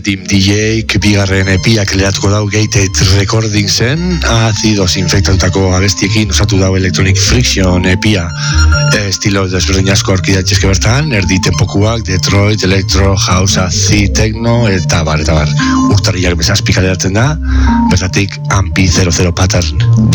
Dim DJ, bigarren epiak leheratuko dau Gated Recordingsen, azidoz infektatutako abestiekin osatu dau Electronic Friction epia, estilo desberdin asko aurki daitezke bertan, erdi tempokuak, Detroit, Electro, House, Acid, Techno, eta bar. Urtarriak bezazpik aleratzen da, bertatik Ampi 00 Pattern